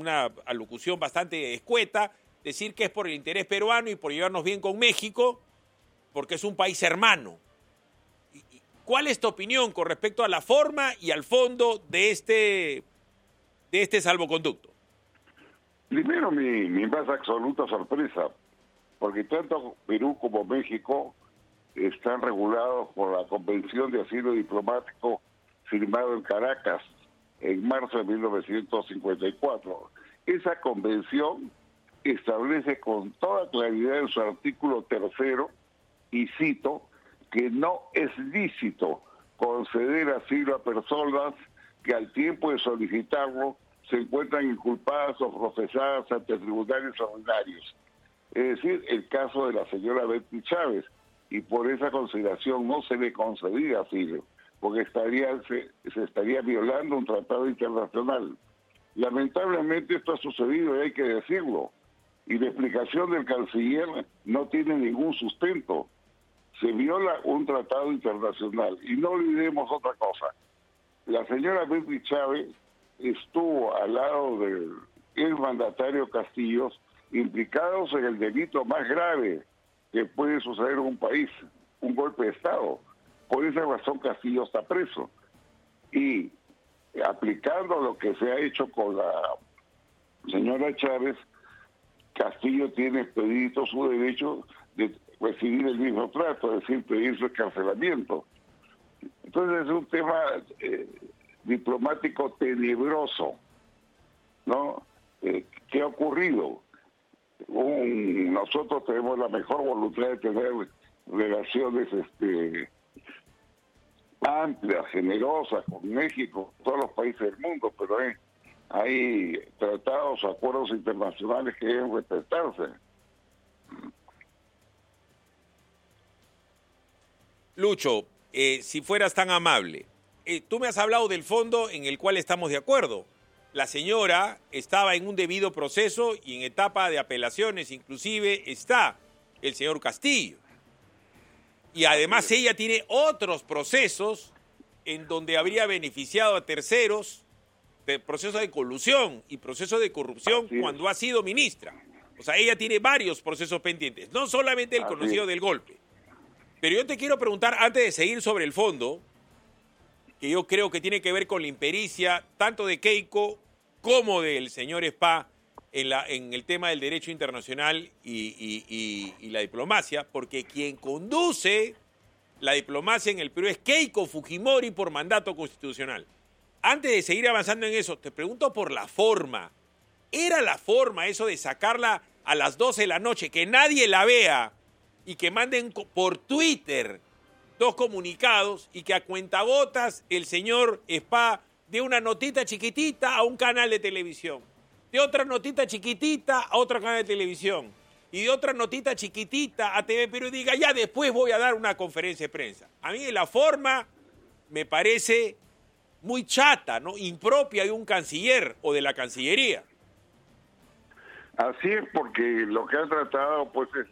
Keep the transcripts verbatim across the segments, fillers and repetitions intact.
una alocución bastante escueta, decir que es por el interés peruano y por llevarnos bien con México, porque es un país hermano. ¿Cuál es tu opinión con respecto a la forma y al fondo de este, de este salvoconducto? Primero, mi, mi más absoluta sorpresa, porque tanto Perú como México están regulados por la Convención de Asilo Diplomático firmado en Caracas en marzo de mil novecientos cincuenta y cuatro. Esa convención establece con toda claridad en su artículo tercero, y cito, que no es lícito conceder asilo a personas que al tiempo de solicitarlo se encuentran inculpadas o procesadas ante tribunales ordinarios. Es decir, el caso de la señora Betty Chávez, y por esa consideración no se le concedía asilo, porque estaría, se, se estaría violando un tratado internacional. Lamentablemente esto ha sucedido y hay que decirlo, y la explicación del canciller no tiene ningún sustento. Se viola un tratado internacional, y no olvidemos otra cosa. La señora Betty Chávez estuvo al lado del el mandatario Castillo, implicados en el delito más grave que puede suceder en un país, un golpe de Estado. Por esa razón Castillo está preso. Y aplicando lo que se ha hecho con la señora Chávez, Castillo tiene expedito su derecho de recibir el mismo trato, es decir, pedir su encarcelamiento. Entonces es un tema eh, diplomático tenebroso, ¿no? Eh, ¿Qué ha ocurrido? Un, nosotros tenemos la mejor voluntad de tener relaciones este, amplias, generosas con México, con todos los países del mundo, pero hay, hay tratados o acuerdos internacionales que deben respetarse. Lucho, eh, si fueras tan amable, eh, tú me has hablado del fondo en el cual estamos de acuerdo. La señora estaba en un debido proceso y en etapa de apelaciones, inclusive está el señor Castillo. Y además ella tiene otros procesos en donde habría beneficiado a terceros, de procesos de colusión y procesos de corrupción cuando ha sido ministra. O sea, ella tiene varios procesos pendientes, no solamente el conocido del golpe. Pero yo te quiero preguntar, antes de seguir sobre el fondo, que yo creo que tiene que ver con la impericia tanto de Keiko como del señor Spa en, la, en el tema del derecho internacional y, y, y, y la diplomacia, porque quien conduce la diplomacia en el Perú es Keiko Fujimori por mandato constitucional. Antes de seguir avanzando en eso, te pregunto por la forma. ¿Era la forma eso de sacarla a las doce de la noche, que nadie la vea y que manden por Twitter dos comunicados y que a cuentagotas el señor Spa de una notita chiquitita a un canal de televisión, de otra notita chiquitita a otro canal de televisión y de otra notita chiquitita a T V Perú y diga, ya después voy a dar una conferencia de prensa? A mí la forma me parece muy chata, ¿no? Impropia de un canciller o de la Cancillería. Así es, porque lo que han tratado pues es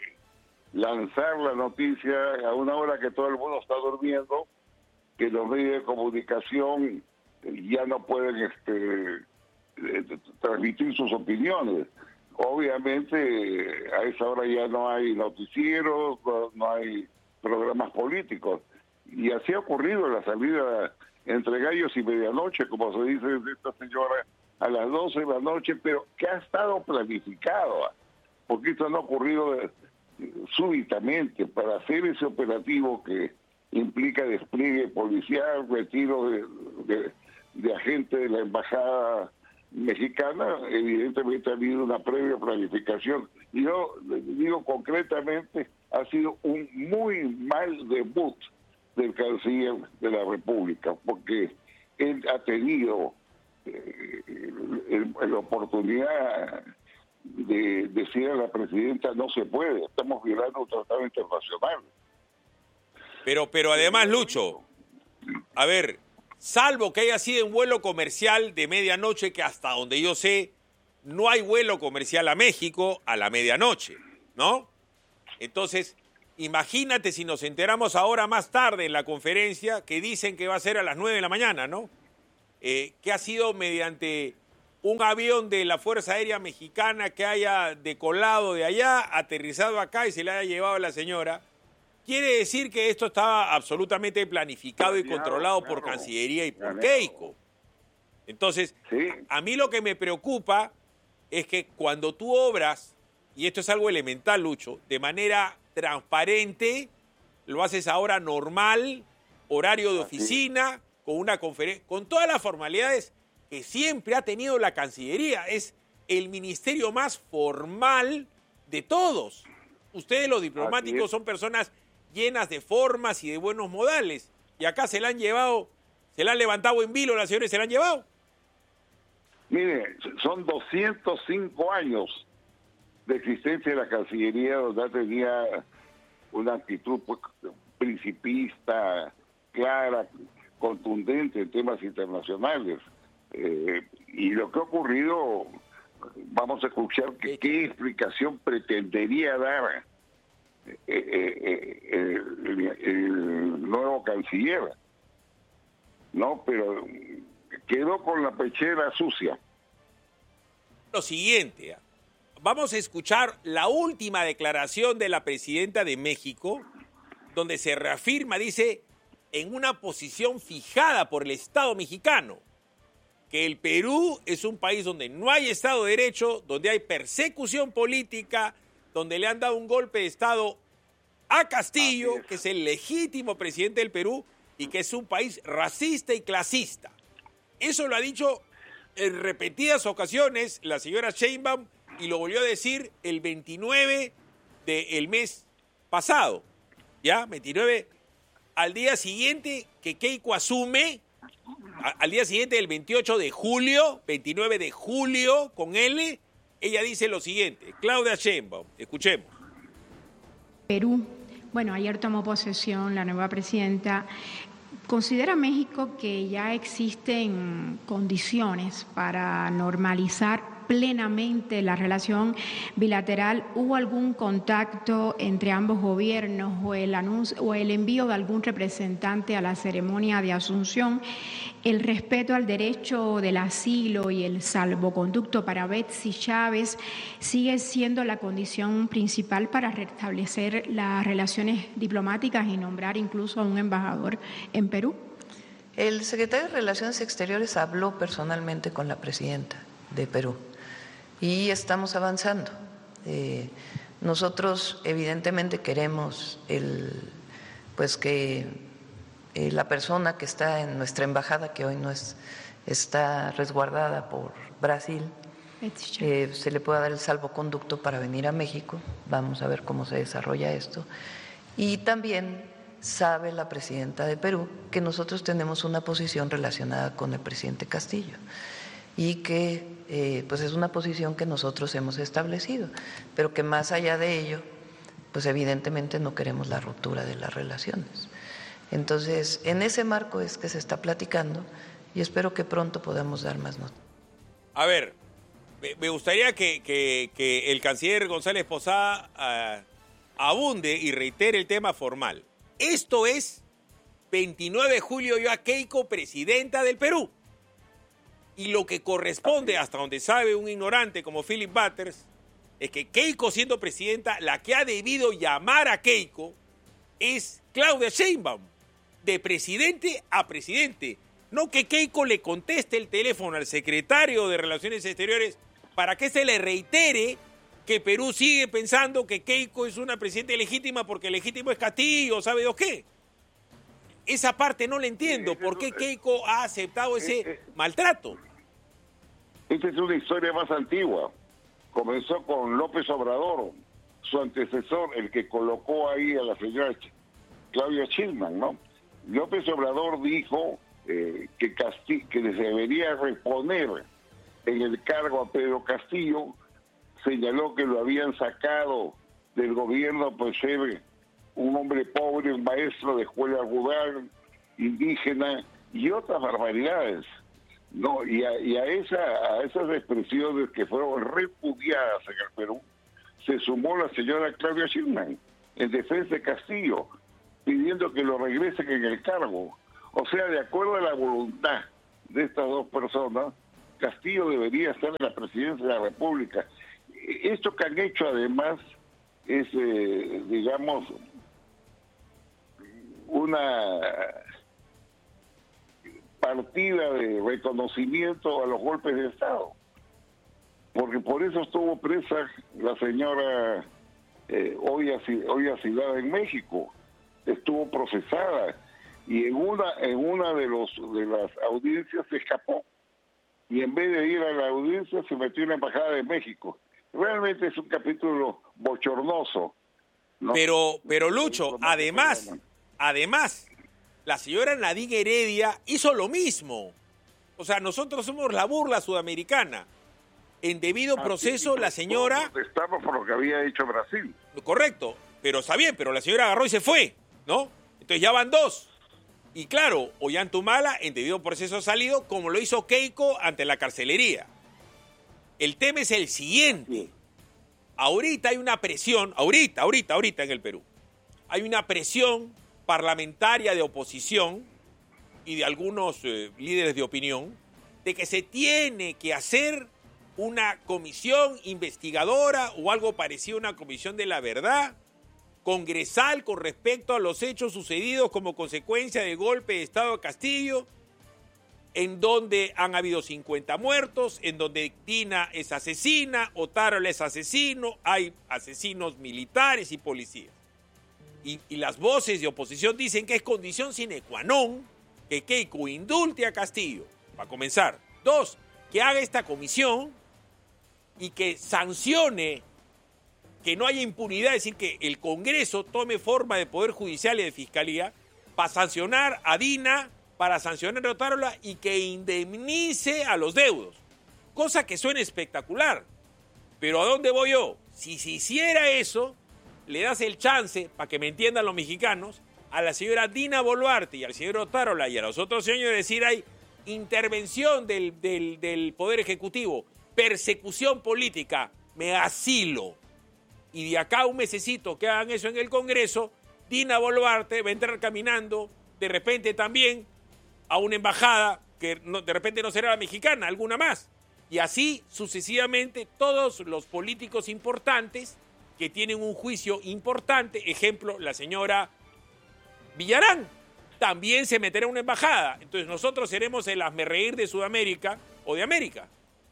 lanzar la noticia a una hora que todo el mundo está durmiendo, que los medios de comunicación ya no pueden este, transmitir sus opiniones. Obviamente a esa hora ya no hay noticieros, no, no hay programas políticos, y así ha ocurrido en la salida entre gallos y medianoche, como se dice de esta señora, a las doce de la noche, pero que ha estado planificado, porque esto no ha ocurrido de, súbitamente. Para hacer ese operativo que implica despliegue policial, retiro de, de, de agentes de la embajada mexicana, evidentemente ha habido una previa planificación. Y yo digo concretamente, ha sido un muy mal debut del canciller de la República, porque él ha tenido eh, el, la oportunidad de decir a la presidenta, no se puede, estamos violando un tratado internacional. Pero, pero además, Lucho, a ver, salvo que haya sido un vuelo comercial de medianoche, que hasta donde yo sé, no hay vuelo comercial a México a la medianoche, ¿no? Entonces, imagínate si nos enteramos ahora más tarde en la conferencia que dicen que va a ser a las nueve de la mañana, ¿no? Eh, que ha sido mediante un avión de la Fuerza Aérea Mexicana que haya decolado de allá, aterrizado acá y se le haya llevado a la señora, quiere decir que esto estaba absolutamente planificado y controlado por Cancillería y por Keiko. Entonces, sí. a mí lo que me preocupa es que cuando tú obras, y esto es algo elemental, Lucho, de manera transparente, lo haces ahora normal, horario de oficina, con una conferencia, con todas las formalidades que siempre ha tenido la Cancillería. Es el ministerio más formal de todos. Ustedes, los diplomáticos, son personas llenas de formas y de buenos modales. Y acá se la han llevado, se la han levantado en vilo, las señores se la han llevado. Mire, son doscientos cinco años de existencia de la Cancillería, donde tenía una actitud pues, principista, clara, contundente en temas internacionales. Eh, y lo que ha ocurrido, vamos a escuchar que, qué explicación pretendería dar eh, eh, eh, el, el nuevo canciller, ¿no? Pero quedó con la pechera sucia. Lo siguiente, vamos a escuchar la última declaración de la presidenta de México, donde se reafirma, dice, en una posición fijada por el Estado mexicano, que el Perú es un país donde no hay Estado de Derecho, donde hay persecución política, donde le han dado un golpe de Estado a Castillo, que es el legítimo presidente del Perú, y que es un país racista y clasista. Eso lo ha dicho en repetidas ocasiones la señora Sheinbaum y lo volvió a decir el veintinueve del mes pasado. ¿Ya? veintinueve, al día siguiente que Keiko asume, al día siguiente del veintiocho de julio, veintinueve de julio, con L, ella dice lo siguiente. Claudia Sheinbaum, escuchemos. Perú, bueno, ayer tomó posesión la nueva presidenta. ¿Considera México que ya existen condiciones para normalizar plenamente la relación bilateral? ¿Hubo algún contacto entre ambos gobiernos o el anuncio o el envío de algún representante a la ceremonia de Asunción? ¿El respeto al derecho del asilo y el salvoconducto para Betsy Chávez sigue siendo la condición principal para restablecer las relaciones diplomáticas y nombrar incluso a un embajador en Perú? El secretario de Relaciones Exteriores habló personalmente con la presidenta de Perú y estamos avanzando. Eh, nosotros evidentemente queremos el, pues que eh, la persona que está en nuestra embajada, que hoy no es, está resguardada por Brasil, eh, se le pueda dar el salvoconducto para venir a México. Vamos a ver cómo se desarrolla esto. Y también sabe la presidenta de Perú que nosotros tenemos una posición relacionada con el presidente Castillo y que eh, pues es una posición que nosotros hemos establecido, pero que más allá de ello, pues evidentemente no queremos la ruptura de las relaciones. Entonces, en ese marco es que se está platicando y espero que pronto podamos dar más notas. A ver, me gustaría que, que, que el canciller González Posada uh, abunde y reitere el tema formal. Esto es veintinueve de julio, yo a Keiko, presidenta del Perú. Y lo que corresponde, hasta donde sabe un ignorante como Philip Butters, es que Keiko, siendo presidenta, la que ha debido llamar a Keiko es Claudia Sheinbaum, de presidente a presidente. No que Keiko le conteste el teléfono al secretario de Relaciones Exteriores para que se le reitere que Perú sigue pensando que Keiko es una presidenta legítima porque legítimo es Castillo, ¿sabe Dios qué? Esa parte no la entiendo. ¿Por qué Keiko ha aceptado ese maltrato? Esta es una historia más antigua. Comenzó con López Obrador, su antecesor, el que colocó ahí a la señora Claudia Sheinbaum, ¿no? López Obrador dijo eh, que, Casti- que se debería reponer en el cargo a Pedro Castillo. Señaló que lo habían sacado del gobierno por ser un hombre pobre, un maestro de escuela rural, indígena y otras barbaridades. No, y a, y a, esa, a esas expresiones que fueron repudiadas en el Perú, se sumó la señora Claudia Sheinbaum en defensa de Castillo, pidiendo que lo regresen en el cargo. O sea, de acuerdo a la voluntad de estas dos personas, Castillo debería estar en la presidencia de la República. Esto que han hecho además es, eh, digamos, una partida de reconocimiento a los golpes de Estado, porque por eso estuvo presa la señora eh, Ollas Hilada en México, estuvo procesada y en una en una de los de las audiencias se escapó y en vez de ir a la audiencia se metió en la embajada de México. Realmente es un capítulo bochornoso, ¿no? Pero, pero Lucho, además, además, la señora Nadine Heredia hizo lo mismo. O sea, nosotros somos la burla sudamericana. En debido proceso, la señora... Estamos por lo que había hecho Brasil. Correcto, pero está bien, pero la señora agarró y se fue, ¿no? Entonces ya van dos. Y claro, Ollantumala en debido proceso ha salido, como lo hizo Keiko ante la carcelería. El tema es el siguiente. Ahorita hay una presión, ahorita, ahorita, ahorita en el Perú, hay una presión parlamentaria de oposición y de algunos eh, líderes de opinión de que se tiene que hacer una comisión investigadora o algo parecido a una comisión de la verdad congresal con respecto a los hechos sucedidos como consecuencia del golpe de Estado de Castillo, en donde han habido cincuenta muertos, en donde Dina es asesina, Otárola es asesino, hay asesinos militares y policías. Y, y las voces de oposición dicen que es condición sine qua non que Keiko indulte a Castillo, para comenzar. Dos, que haga esta comisión y que sancione, que no haya impunidad, es decir, que el Congreso tome forma de Poder Judicial y de Fiscalía para sancionar a Dina, para sancionar a Otárola y que indemnice a los deudos. Cosa que suena espectacular. Pero ¿a dónde voy yo? Si se hiciera eso, le das el chance, para que me entiendan los mexicanos, a la señora Dina Boluarte y al señor Otárola y a los otros señores decir hay intervención del, del, del Poder Ejecutivo, persecución política, me asilo. Y de acá a un mesecito que hagan eso en el Congreso, Dina Boluarte va a entrar caminando de repente también a una embajada que no, de repente no será la mexicana, alguna más. Y así sucesivamente todos los políticos importantes que tienen un juicio importante, ejemplo, la señora Villarán, también se meterá en una embajada. Entonces nosotros seremos el hazmerreír de Sudamérica o de América.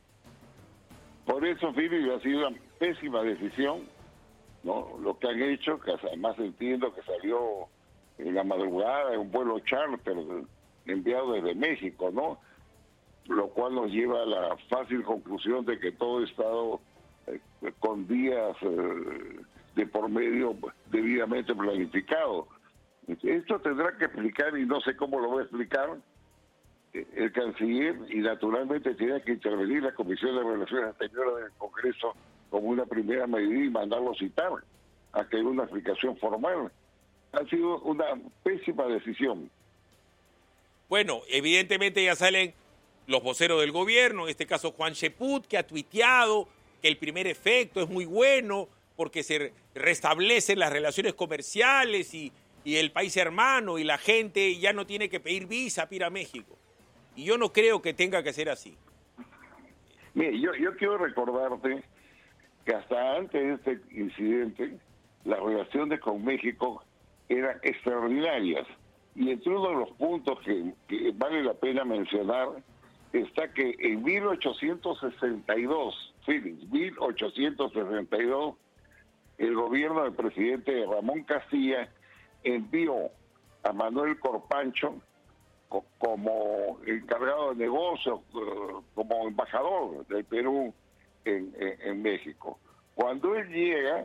Por eso, Filipe, ha sido una pésima decisión, ¿no? Lo que han hecho, que además entiendo que salió en la madrugada en un vuelo charter enviado desde México, ¿no? Lo cual nos lleva a la fácil conclusión de que todo ha estado eh, con días eh, de por medio debidamente planificado. Esto tendrá que explicar, y no sé cómo lo va a explicar, el canciller, y naturalmente tiene que intervenir la Comisión de Relaciones Exteriores del Congreso como una primera medida y mandarlo citar a que haya una explicación formal. Ha sido una pésima decisión. Bueno, evidentemente ya salen los voceros del gobierno, en este caso Juan Cheput, que ha tuiteado que el primer efecto es muy bueno porque se restablecen las relaciones comerciales y, y el país hermano y la gente ya no tiene que pedir visa para ir a México. Y yo no creo que tenga que ser así. Mire, yo, yo quiero recordarte que hasta antes de este incidente, las relaciones con México eran extraordinarias. Y entre uno de los puntos que, que vale la pena mencionar está que en mil ochocientos sesenta y dos, Félix, mil ochocientos sesenta y dos, el gobierno del presidente Ramón Castilla envió a Manuel Corpancho co como encargado de negocios, uh, como embajador del Perú en, en, en México. Cuando él llega,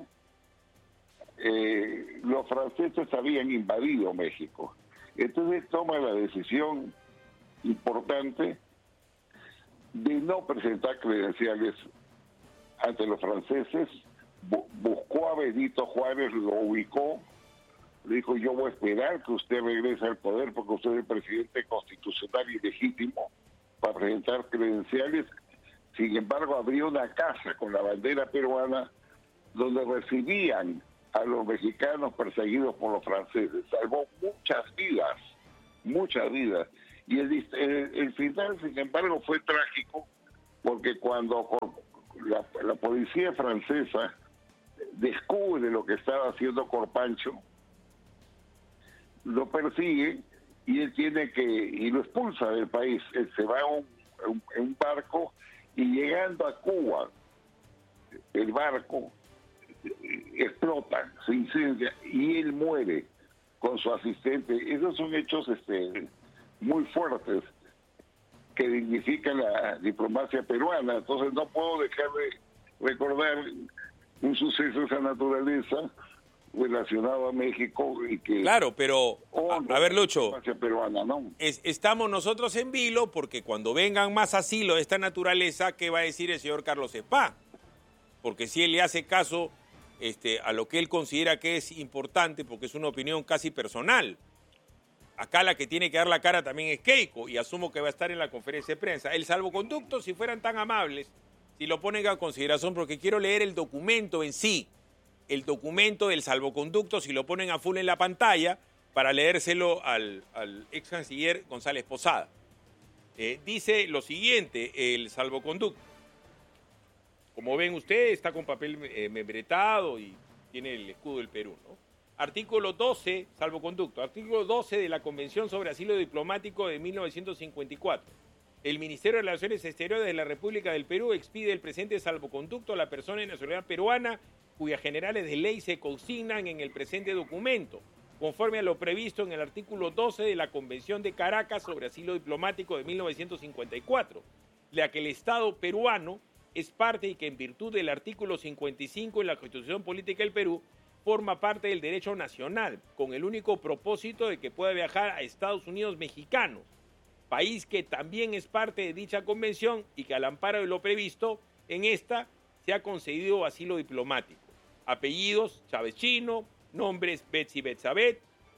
eh, los franceses habían invadido México. Entonces toma la decisión importante de no presentar credenciales ante los franceses. Bu buscó a Benito Juárez, lo ubicó, le dijo: yo voy a esperar que usted regrese al poder porque usted es el presidente constitucional y legítimo para presentar credenciales. Sin embargo, abrió una casa con la bandera peruana donde recibían a los mexicanos perseguidos por los franceses. Salvó muchas vidas, muchas vidas. Y el, el, el final, sin embargo, fue trágico porque cuando la, la policía francesa descubre lo que estaba haciendo Corpancho, lo persigue y él tiene que, y lo expulsa del país. Él se va a un, un, un barco y llegando a Cuba, el barco explota, se incendia y él muere con su asistente. Esos son hechos este, muy fuertes que dignifican la diplomacia peruana. Entonces no puedo dejar de recordar un suceso de esa naturaleza relacionado a México y que... Claro, pero, a, a ver, Lucho, peruana, ¿no? es, estamos nosotros en vilo porque cuando vengan más asilos de esta naturaleza, ¿qué va a decir el señor Carlos Espá? Porque si él le hace caso este, a lo que él considera que es importante, porque es una opinión casi personal, acá la que tiene que dar la cara también es Keiko, y asumo que va a estar en la conferencia de prensa. El salvoconducto, si fueran tan amables, si lo ponen a consideración, porque quiero leer el documento en sí, el documento del salvoconducto, si lo ponen a full en la pantalla, para leérselo al, al ex canciller González Posada. Eh, dice lo siguiente, el salvoconducto. Como ven ustedes, está con papel eh, membretado y tiene el escudo del Perú, ¿no? Artículo doce, salvoconducto. Artículo doce de la Convención sobre Asilo Diplomático de mil novecientos cincuenta y cuatro. El Ministerio de Relaciones Exteriores de la República del Perú expide el presente salvoconducto a la persona de nacionalidad peruana cuyas generales de ley se consignan en el presente documento, conforme a lo previsto en el artículo doce de la Convención de Caracas sobre Asilo Diplomático de mil novecientos cincuenta y cuatro, la que el Estado peruano es parte y que en virtud del artículo cincuenta y cinco de la Constitución Política del Perú forma parte del derecho nacional, con el único propósito de que pueda viajar a Estados Unidos mexicanos, país que también es parte de dicha convención y que al amparo de lo previsto en esta se ha concedido asilo diplomático. Apellidos, Chávez Chino, nombres, Betsy Betsabet.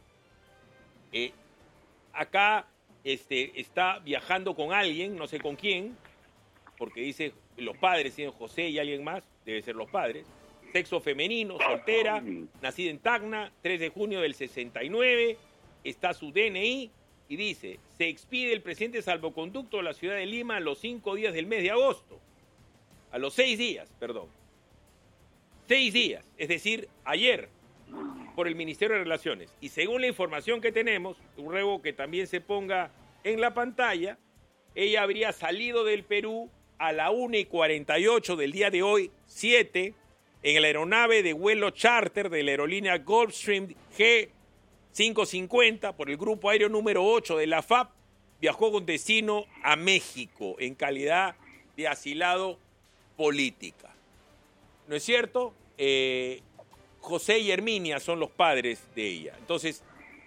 Eh, acá este, está viajando con alguien, no sé con quién, porque dice los padres, tienen José y alguien más, debe ser los padres. Sexo femenino, soltera, nacida en Tacna, tres de junio del sesenta y nueve, está su D N I y dice, se expide el presente salvoconducto a la ciudad de Lima a los cinco días del mes de agosto. A los seis días, perdón. Seis días, es decir, ayer, por el Ministerio de Relaciones. Y según la información que tenemos, ruego que también se ponga en la pantalla, ella habría salido del Perú a la una y cuarenta y ocho del día de hoy, siete, en la aeronave de vuelo charter de la aerolínea Gulfstream G quinientos cincuenta por el grupo aéreo número ocho de la F A P, viajó con destino a México en calidad de asilado política. ¿No es cierto? Eh, José y Herminia son los padres de ella. Entonces,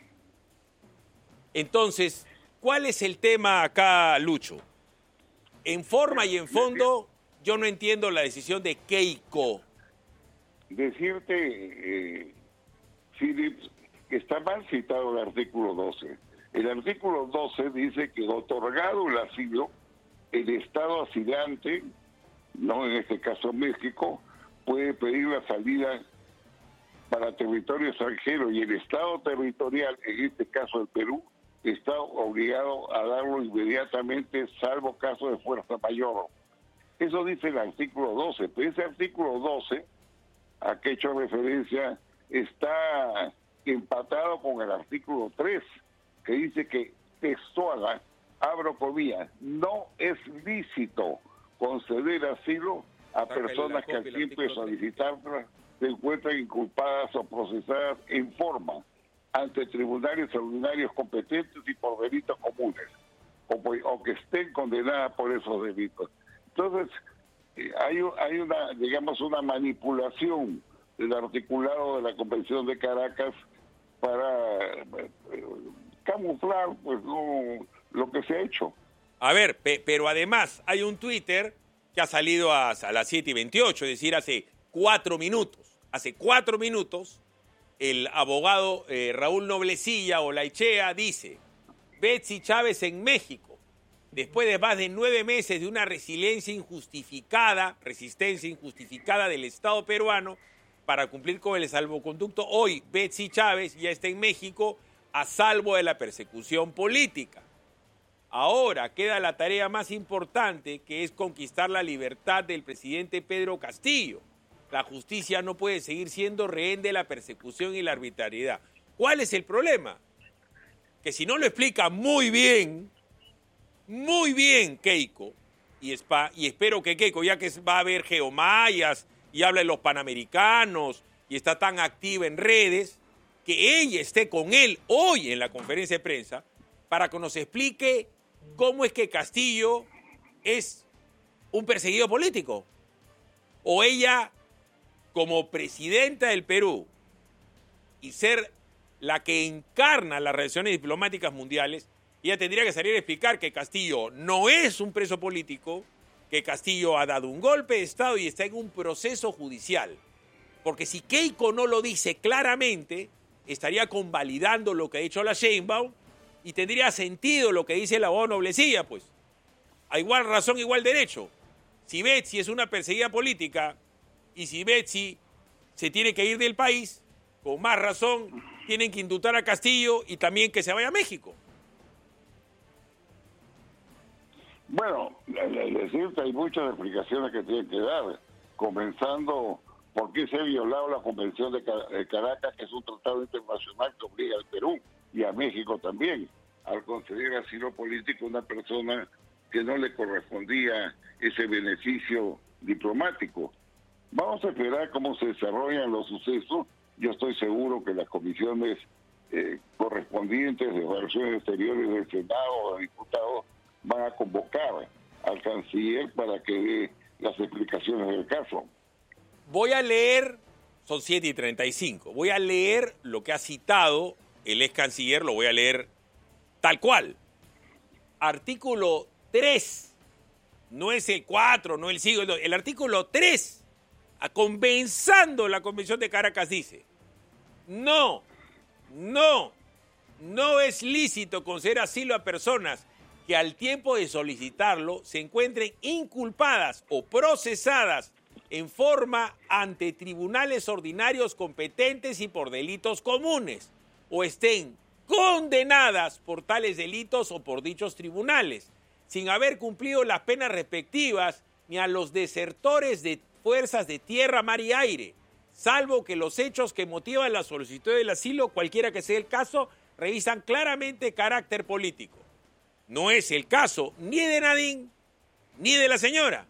entonces, ¿cuál es el tema acá, Lucho? En forma y en fondo, yo no entiendo la decisión de Keiko. Decirte, eh, Philip, que está mal citado el artículo doce. El artículo doce dice que otorgado el asilo, el Estado asilante, no en este caso México, puede pedir la salida para territorio extranjero y el Estado territorial, en este caso el Perú, está obligado a darlo inmediatamente, salvo caso de fuerza mayor. Eso dice el artículo doce, pero ese artículo doce, a que he hecho referencia, está empatado con el artículo tres, que dice que textual, abro comillas, no es lícito conceder asilo a personas que al tiempo de solicitarla se encuentran inculpadas o procesadas en forma ante tribunales extraordinarios competentes y por delitos comunes, o, o que estén condenadas por esos delitos. Entonces, eh, hay, hay una, digamos, una manipulación del articulado de la Convención de Caracas para eh, camuflar pues no, lo que se ha hecho. A ver, pe, pero además hay un Twitter que ha salido a, a las siete y veintiocho, es decir, hace cuatro minutos. Hace cuatro minutos, el abogado eh, Raúl Noblecilla o Laichea dice, Betsy Chávez en México, después de más de nueve meses de una resiliencia injustificada, resistencia injustificada del Estado peruano para cumplir con el salvoconducto, hoy Betsy Chávez ya está en México a salvo de la persecución política. Ahora queda la tarea más importante, que es conquistar la libertad del presidente Pedro Castillo. La justicia no puede seguir siendo rehén de la persecución y la arbitrariedad. ¿Cuál es el problema? Que si no lo explica muy bien, muy bien Keiko y Spa, y espero que Keiko, ya que va a ver geomayas y habla de los panamericanos y está tan activa en redes, que ella esté con él hoy en la conferencia de prensa para que nos explique cómo es que Castillo es un perseguido político. O ella, como presidenta del Perú y ser la que encarna las relaciones diplomáticas mundiales, ella tendría que salir a explicar que Castillo no es un preso político, que Castillo ha dado un golpe de Estado y está en un proceso judicial. Porque si Keiko no lo dice claramente, estaría convalidando lo que ha dicho la Sheinbaum y tendría sentido lo que dice el abogado Noblecilla, pues. A igual razón, igual derecho. Si Betsy es una perseguida política y si Betsy se tiene que ir del país, con más razón tienen que indultar a Castillo y también que se vaya a México. Bueno, es decir, hay muchas explicaciones que tienen que dar, comenzando por qué se ha violado la Convención de Caracas, que es un tratado internacional que obliga al Perú y a México también, al conceder asilo político a una persona que no le correspondía ese beneficio diplomático. Vamos a esperar cómo se desarrollan los sucesos. Yo estoy seguro que las comisiones eh, correspondientes de relaciones exteriores del Senado o de diputados van a convocar al canciller para que dé las explicaciones del caso. Voy a leer, son siete y treinta y cinco, voy a leer lo que ha citado el ex canciller, lo voy a leer tal cual. Artículo tres, no es el cuatro, no el cinco, el artículo tres, comenzando la Convención de Caracas, dice: no, no, no es lícito conceder asilo a personas que al tiempo de solicitarlo se encuentren inculpadas o procesadas en forma ante tribunales ordinarios competentes y por delitos comunes, o estén condenadas por tales delitos o por dichos tribunales, sin haber cumplido las penas respectivas, ni a los desertores de fuerzas de tierra, mar y aire, salvo que los hechos que motivan la solicitud del asilo, cualquiera que sea el caso, revisan claramente carácter político. No es el caso ni de Nadine ni de la señora.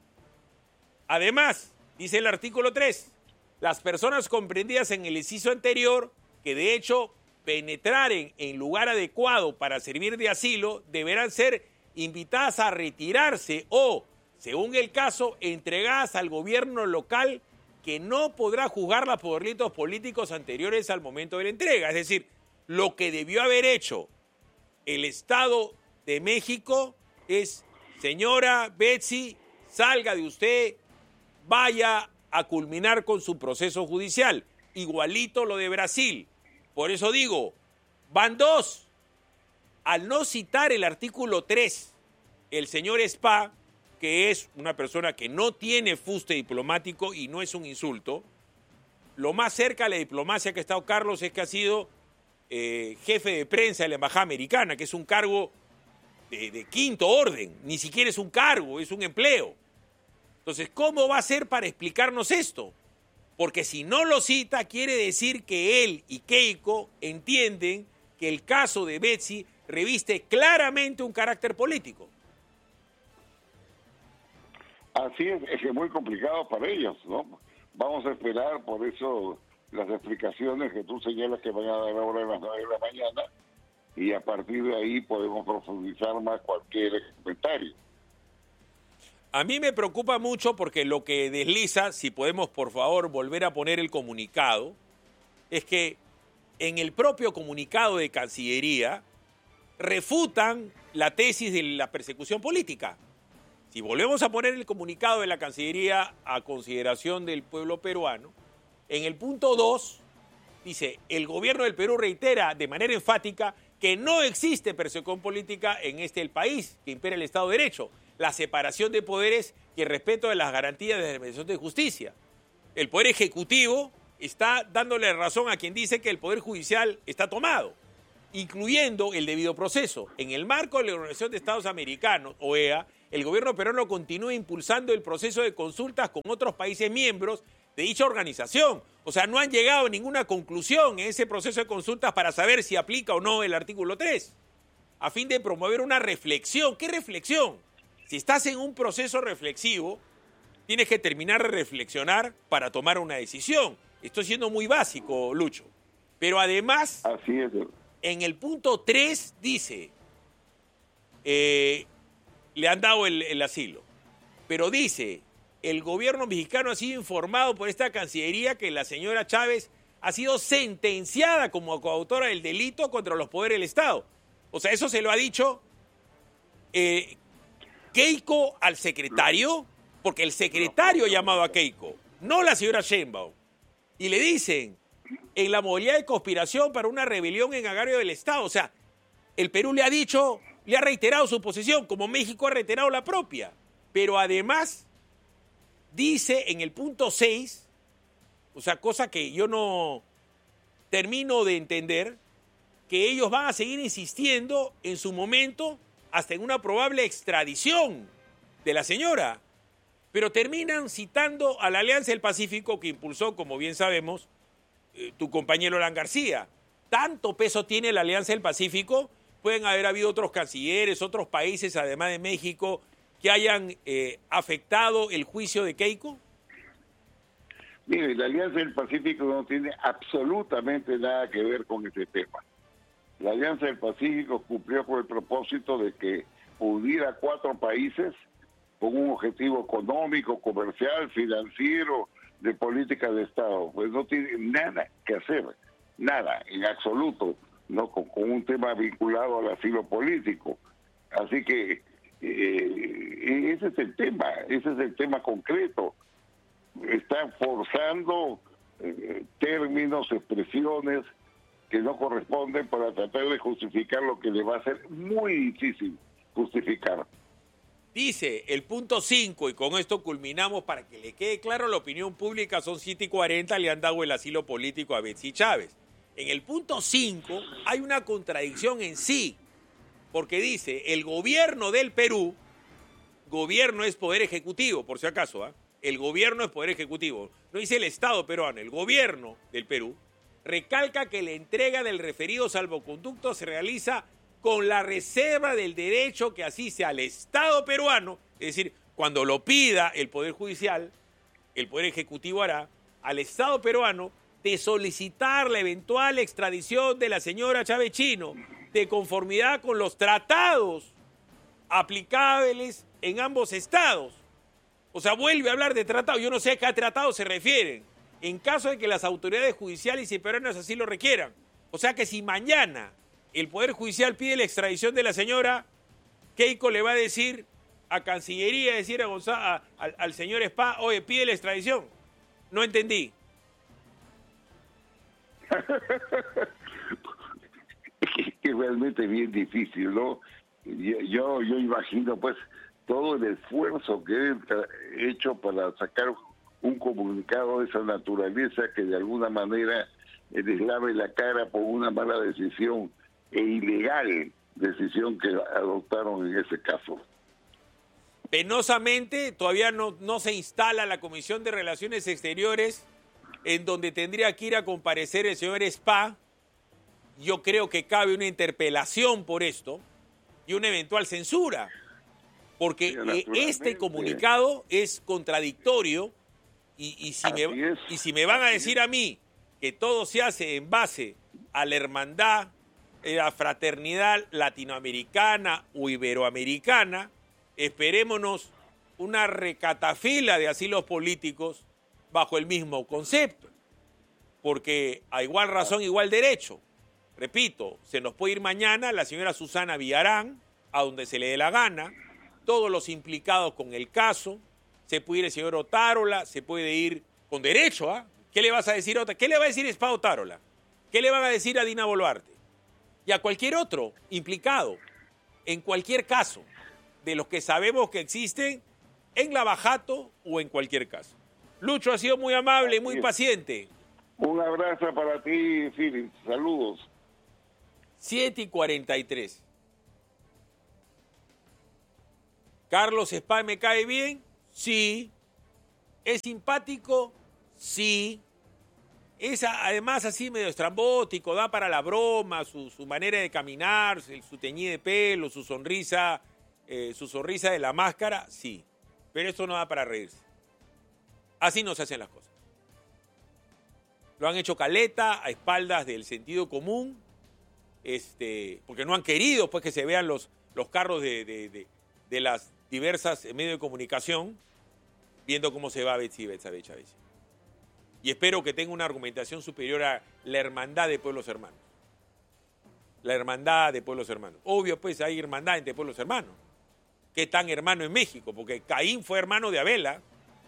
Además, dice el artículo tres, las personas comprendidas en el inciso anterior, que de hecho penetraren en lugar adecuado para servir de asilo, deberán ser invitadas a retirarse o, según el caso, entregadas al gobierno local, que no podrá juzgarlas por delitos políticos anteriores al momento de la entrega. Es decir, lo que debió haber hecho el Estado de México es: señora Betsy, salga de usted, vaya a culminar con su proceso judicial. Igualito lo de Brasil. Por eso digo, van dos. Al no citar el artículo tres, el señor Spa, que es una persona que no tiene fuste diplomático y no es un insulto, lo más cerca a la diplomacia que ha estado Carlos es que ha sido eh, jefe de prensa de la Embajada Americana, que es un cargo de, de quinto orden, ni siquiera es un cargo, es un empleo. Entonces, ¿cómo va a ser para explicarnos esto? Porque si no lo cita, quiere decir que él y Keiko entienden que el caso de Betsy reviste claramente un carácter político. Así es, es que es muy complicado para ellos, ¿no? Vamos a esperar, por eso, las explicaciones que tú señalas que van a dar ahora a las nueve de la mañana, y a partir de ahí podemos profundizar más cualquier comentario. A mí me preocupa mucho porque lo que desliza, si podemos por favor volver a poner el comunicado, es que en el propio comunicado de Cancillería refutan la tesis de la persecución política. Si volvemos a poner el comunicado de la Cancillería a consideración del pueblo peruano, en el punto dos dice: el gobierno del Perú reitera de manera enfática que no existe persecución política en este el país, que impera el Estado de Derecho, la separación de poderes y el respeto de las garantías de la Administración de Justicia. El Poder Ejecutivo está dándole razón a quien dice que el Poder Judicial está tomado. incluyendo el debido proceso. En el marco de la Organización de Estados Americanos, O E A, el gobierno peruano continúa impulsando el proceso de consultas con otros países miembros de dicha organización. O sea, no han llegado a ninguna conclusión en ese proceso de consultas para saber si aplica o no el artículo tres, a fin de promover una reflexión. ¿Qué reflexión? Si estás en un proceso reflexivo, tienes que terminar de reflexionar para tomar una decisión. Estoy siendo muy básico, Lucho. Pero además, así es. En el punto tres dice, eh, le han dado el, el asilo, pero dice, el gobierno mexicano ha sido informado por esta Cancillería que la señora Chávez ha sido sentenciada como coautora del delito contra los poderes del Estado. O sea, eso se lo ha dicho eh, Keiko al secretario, porque el secretario ha llamado a Keiko, no la señora Sheinbaum. Y le dicen, en la modalidad de conspiración para una rebelión en agravio del Estado. O sea, el Perú le ha dicho, le ha reiterado su posición, como México ha reiterado la propia. Pero además, dice en el punto seis, o sea, cosa que yo no termino de entender, que ellos van a seguir insistiendo en su momento hasta en una probable extradición de la señora. Pero terminan citando a la Alianza del Pacífico que impulsó, como bien sabemos, eh, tu compañero Alan García. Tanto peso tiene la Alianza del Pacífico, pueden haber habido otros cancilleres, otros países, además de México, que hayan eh, afectado el juicio de Keiko. Mire, la Alianza del Pacífico no tiene absolutamente nada que ver con este tema. La Alianza del Pacífico cumplió con el propósito de que uniera cuatro países con un objetivo económico, comercial, financiero, de política de Estado. Pues no tiene nada que hacer, nada, en absoluto, no con, con un tema vinculado al asilo político. Así que eh, ese es el tema, ese es el tema concreto. Están forzando eh, términos, expresiones que no corresponden para tratar de justificar lo que le va a ser muy difícil justificar. Dice el punto cinco, y con esto culminamos para que le quede claro a la opinión pública, son siete y cuarenta, le han dado el asilo político a Betsy Chávez. En el punto cinco hay una contradicción en sí, porque dice, el gobierno del Perú, gobierno es poder ejecutivo, por si acaso, ¿eh? El gobierno es poder ejecutivo, no dice el Estado peruano, el gobierno del Perú, recalca que la entrega del referido salvoconducto se realiza con la reserva del derecho que asiste al Estado peruano, es decir, cuando lo pida el Poder Judicial, el Poder Ejecutivo hará, al Estado peruano, de solicitar la eventual extradición de la señora Chávez Chino, de conformidad con los tratados aplicables en ambos estados. O sea, vuelve a hablar de tratado, yo no sé a qué tratado se refieren, en caso de que las autoridades judiciales y peruanas así lo requieran. O sea que si mañana el Poder Judicial pide la extradición de la señora, Keiko le va a decir a Cancillería, decir a Gonzalo, a, al, al señor Spa, oye, pide la extradición. No entendí. Es realmente bien difícil, ¿no? Yo, yo, yo imagino, pues, todo el esfuerzo que he hecho para sacar un comunicado de esa naturaleza que de alguna manera les lave la cara por una mala decisión e ilegal decisión que adoptaron en ese caso. Penosamente, todavía no, no se instala la Comisión de Relaciones Exteriores, en donde tendría que ir a comparecer el señor Spa. Yo creo que cabe una interpelación por esto y una eventual censura, porque eh, este comunicado es contradictorio y, y, si me, y si me van a decir a mí que todo se hace en base a la hermandad, la fraternidad latinoamericana o iberoamericana, esperémonos una recatafila de asilos políticos bajo el mismo concepto, porque a igual razón, igual derecho. Repito, se nos puede ir mañana la señora Susana Villarán, a donde se le dé la gana, todos los implicados con el caso, se puede ir el señor Otárola, se puede ir con derecho, ¿ah? ¿eh? ¿Qué le vas a decir a otra? ¿Qué le va a decir Spa Otárola? ¿Qué le van a decir a Dina Boluarte? Y a cualquier otro implicado, en cualquier caso, de los que sabemos que existen en Lavajato o en cualquier caso. Lucho ha sido muy amable y muy paciente. Un abrazo para ti, Philip. Saludos. siete y cuarenta y tres. ¿Carlos Spahr me cae bien? Sí. ¿Es simpático? Sí. Es además así medio estrambótico, da para la broma, su, su manera de caminar, su teñido de pelo, su sonrisa, eh, su sonrisa de la máscara, sí. Pero esto no da para reírse. Así no se hacen las cosas. Lo han hecho caleta a espaldas del sentido común, este, porque no han querido pues, que se vean los, los carros de, de, de, de las diversas medios de comunicación, viendo cómo se va Betsy, Betsy, Chávez. Y espero que tenga una argumentación superior a la hermandad de pueblos hermanos. La hermandad de pueblos hermanos. Obvio, pues, hay hermandad entre pueblos hermanos. ¿Qué tan hermano en México? Porque Caín fue hermano de Abel.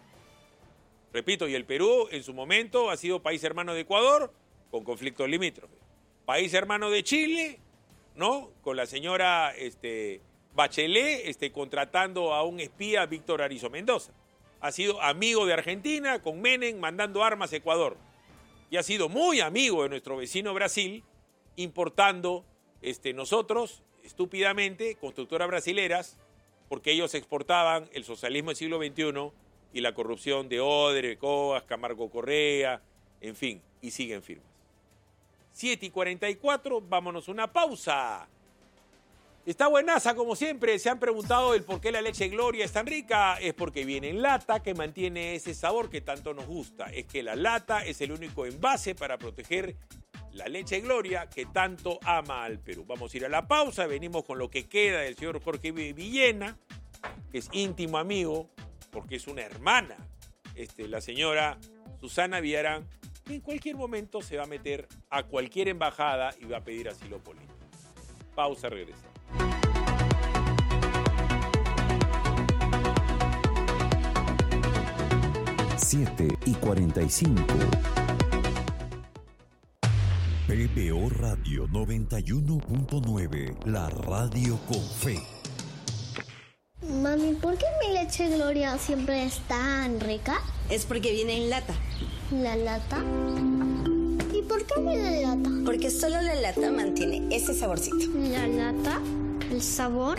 Repito, y el Perú en su momento ha sido país hermano de Ecuador con conflictos limítrofes. País hermano de Chile, ¿no? Con la señora este, Bachelet este, contratando a un espía, Víctor Arizo Mendoza. Ha sido amigo de Argentina, con Menem mandando armas a Ecuador. Y ha sido muy amigo de nuestro vecino Brasil, importando este, nosotros, estúpidamente, constructoras brasileras, porque ellos exportaban el socialismo del siglo veintiuno y la corrupción de Odre, Coas, Camargo Correa, en fin, y siguen firmes. siete y cuarenta y cuatro, vámonos a una pausa. Está buenaza, como siempre. Se han preguntado el por qué la leche Gloria es tan rica. Es porque viene en lata, que mantiene ese sabor que tanto nos gusta. Es que la lata es el único envase para proteger la leche Gloria que tanto ama al Perú. Vamos a ir a la pausa. Venimos con lo que queda del señor Jorge Villena, que es íntimo amigo, porque es una hermana, este, la señora Susana Villarán, que en cualquier momento se va a meter a cualquier embajada y va a pedir asilo político. Pausa, regresa. siete y cuarenta y cinco. P B O Radio noventa y uno punto nueve, la radio con fe. Mami, ¿por qué mi leche Gloria siempre es tan rica? Es porque viene en lata. ¿La lata? ¿Y por qué viene en lata? Porque solo la lata mantiene ese saborcito. ¿La lata? ¿El sabor?